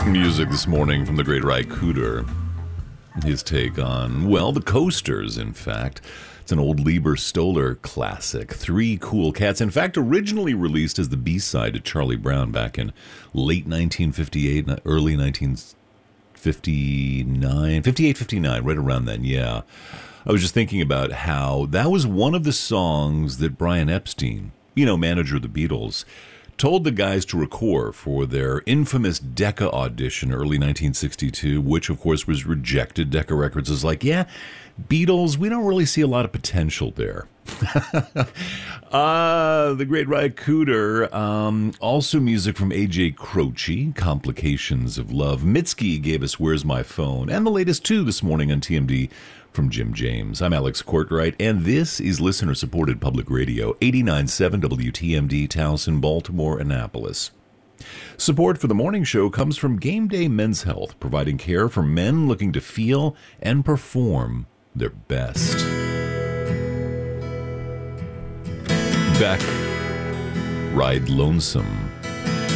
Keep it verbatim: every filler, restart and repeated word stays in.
Music this morning from the great Ry Cooder. His take on, well, the Coasters, in fact. It's an old Lieber Stoller classic. Three Cool Cats. In fact, originally released as the B-side to Charlie Brown back in late nineteen fifty-eight, early nineteen fifty-nine, fifty-eight, fifty-nine, right around then, yeah. I was just thinking about how that was one of the songs that Brian Epstein, you know, manager of the Beatles, told the guys to record for their infamous Decca audition early nineteen sixty-two, which, of course, was rejected. Decca Records is like, yeah, Beatles, we don't really see a lot of potential there. uh, the great Ry Cooder. Um, also music from A J Croce, Complications of Love. Mitski gave us Where's My Phone? And the latest two this morning on T M D from Jim James. I'm Alex Courtwright, and this is listener-supported public radio, eighty-nine point seven W T M D, Towson, Baltimore, Annapolis. Support for the morning show comes from Game Day Men's Health, providing care for men looking to feel and perform their best. Beck, Ride Lonesome.